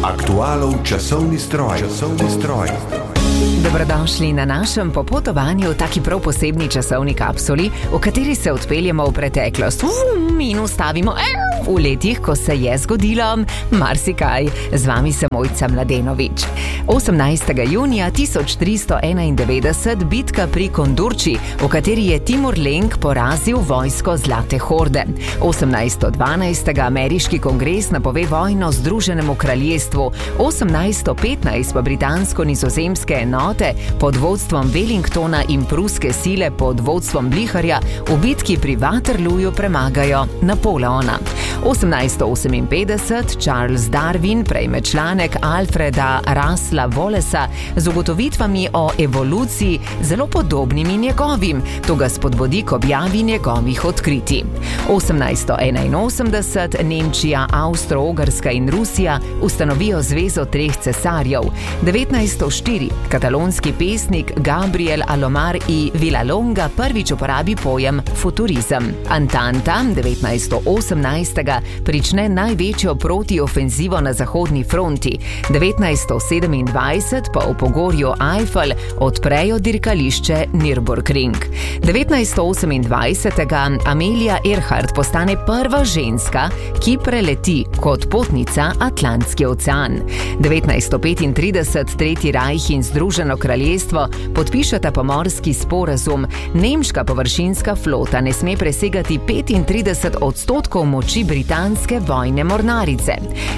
Aktualov časovni stroj. Dobrodošli na našem popotovanju v taki prav posebni časovni kapsuli, v kateri se odpeljemo v preteklost in ustavimo v letih, ko se je zgodilo marsikaj. Z vami sem Mojca Mladenovič. 18. junija 1391 bitka pri Kondurči, v kateri je Timur Lenk porazil vojsko Zlate horde. 1812. ameriški kongres napove vojno Združenemu kraljestvu. 1815 pa britansko-nizozemske enote pod vodstvom Wellingtona in pruske sile pod vodstvom Bliharja v bitki pri Waterlooju premagajo Napoleona. 1858 Charles Darwin prejme članek Alfreda Russella Wallacea z ugotovitvami o evoluciji zelo podobnimi njegovim. To ga spodbudi k objavi njegovih odkritij. 1881 Nemčija, Avstro-Ogrska in Rusija ustanovijo zvezo treh cesarjev. 1904 katalonski pesnik Gabriel Alomar i Villalonga prvič uporabi pojem futurizem. Antanta 1918 prične največjo protiofenzivo na zahodni fronti. 1927 pa v pogorju Eifel odprejo dirkališče Nürburgring. 1928 Amelia Earhart postane prva ženska, ki preleti kot potnica Atlantski ocean. 1935 Tretji rajh in Združeno kraljestvo podpišeta pomorski sporazum. Nemška površinska flota ne sme presegati 35% moči britanske vojne mornarice.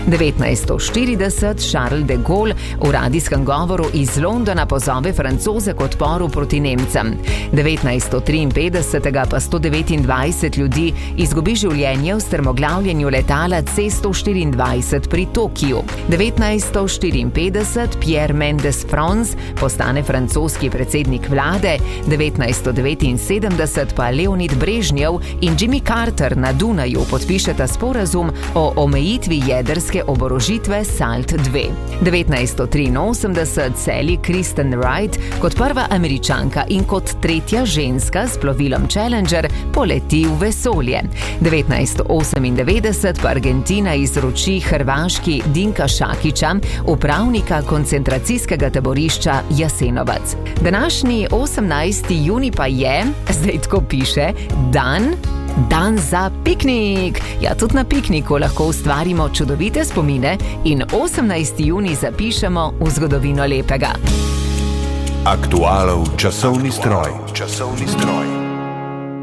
1940 Charles de Gaulle v radijskem govoru iz Londona pozove Francoze k odporu proti Nemcem. 1953 pa 129 ljudi izgubi življenje v strmoglavljenju letala C-124 pri Tokiju. 1954 Pierre Mendès France postane francoski predsednik vlade. 1979 pa Leonid Brežnjev in Jimmy Carter na Dunaju podpišeta sporazum o omejitvi jedrske oborožitve SALT II. 1983 Sally Kristen Wright kot prva Američanka in kot tretja ženska s plovilom Challenger poleti v vesolje. 1998 pa Argentina izroči Hrvaški Dinka Šakića, upravnika koncentracijskega taborišča Jasenovac. Današnji 18. junij pa je, zdaj tako piše, dan za piknik. Ja, tudi na pikniku lahko ustvarimo čudovite spomine in 18. junij zapišemo v zgodovino lepega. Aktualov časovni stroj.